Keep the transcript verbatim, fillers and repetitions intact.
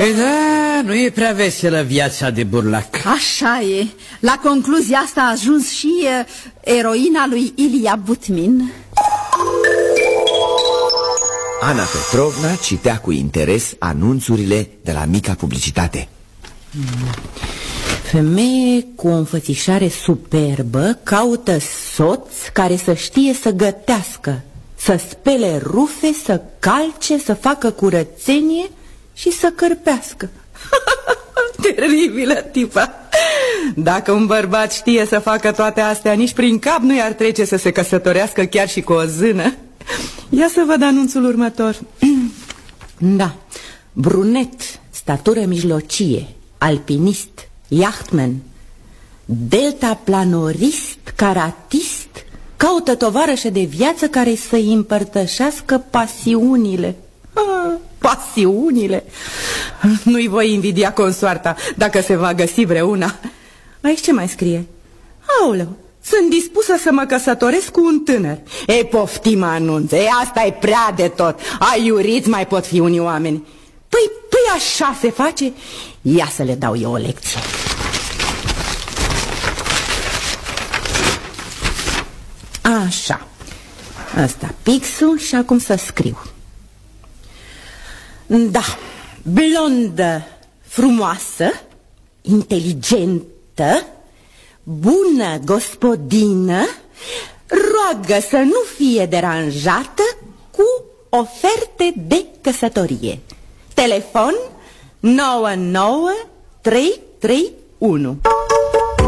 Ei da, nu e prea veselă viața de burlac. Așa e. La concluzia asta a ajuns și uh, eroina lui Ilia Butmin. Ana Petrovna citea cu interes anunțurile de la mica publicitate. Femeie cu o înfățișare superbă caută soț care să știe să gătească, să spele rufe, să calce, să facă curățenie și să cărpească. Teribilă tipa! Dacă un bărbat știe să facă toate astea, nici prin cap nu i-ar trece să se căsătorească chiar și cu o zână. Ia să văd anunțul următor. Da, brunet, statură mijlocie, alpinist, yachtman, deltaplanorist, karatist, caută tovarășă de viață care să-i împărtășească pasiunile. Ah, pasiunile! Nu-i voi invidia consoarta dacă se va găsi vreuna. Aici ce mai scrie? Aoleu, sunt dispusă să mă căsătoresc cu un tânăr. E, poftim anunțe, e, asta e prea de tot. Aiuriți mai pot fi unii oameni. Păi, păi așa se face. Ia să le dau eu o lecție. Așa. Asta pixul și acum să scriu. Da, blondă, frumoasă, inteligentă, bună gospodină, roagă să nu fie deranjată cu oferte de căsătorie. Telefon nouă nouă trei trei unu.